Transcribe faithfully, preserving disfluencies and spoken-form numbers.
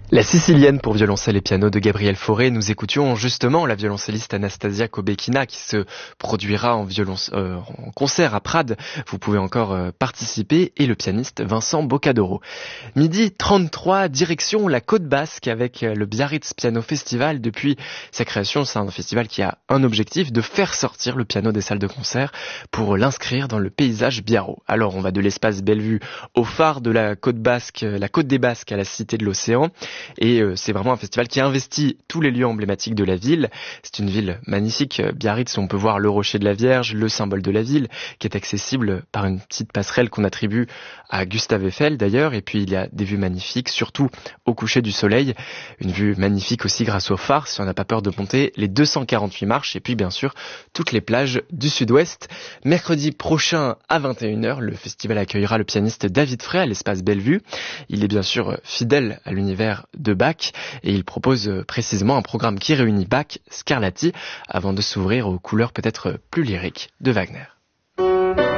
La Sicilienne pour violoncelle et piano de Gabriel Fauré. Nous écoutions justement la violoncelliste Anastasia Kobekina qui se produira en, violon- euh, en concert à Prades. Vous pouvez encore euh, participer. Et le pianiste Vincent Boccadoro. Midi trente-trois, direction la Côte Basque avec le Biarritz Piano Festival. Depuis sa création, c'est un festival qui a un objectif, de faire sortir le piano des salles de concert pour l'inscrire dans le paysage biarro. Alors on va de l'espace Bellevue au phare de la Côte Basque, la Côte des Basques à la Cité de l'Océan. Et euh, c'est vraiment un festival qui investit tous les lieux emblématiques de la ville. C'est une ville magnifique, Biarritz, où on peut voir le rocher de la Vierge, le symbole de la ville, qui est accessible par une petite passerelle qu'on attribue à Gustave Eiffel d'ailleurs. Et puis il y a des vues magnifiques, surtout au coucher du soleil. Une vue magnifique aussi grâce au phare, si on n'a pas peur de monter les deux cent quarante-huit marches. Et puis bien sûr, toutes les plages du sud-ouest. Mercredi prochain à vingt et une heures, le festival accueillera le pianiste David Frey à l'espace Bellevue. Il est bien sûr fidèle à l'univers de Bach et il propose précisément un programme qui réunit Bach, Scarlatti avant de s'ouvrir aux couleurs peut-être plus lyriques de Wagner.